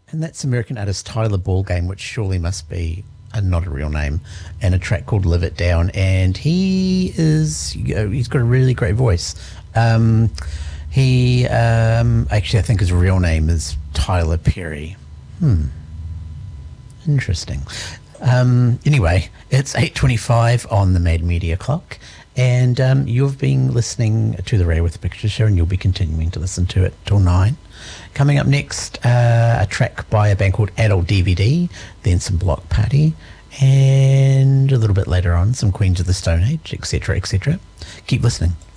And that's American artist Tyler Ballgame, which surely must be not a real name, and a track called Live It Down. And he's got a really great voice. He actually, I think his real name is Tyler Perry. Interesting. Anyway, it's 8:25 on the Mad Media clock, and you've been listening to the Radio with the Picture Show, and you'll be continuing to listen to it till 9. Coming up next, a track by a band called Adult DVD, then some Block Party, and a little bit later on, some Queens of the Stone Age, etc., etc. Keep listening.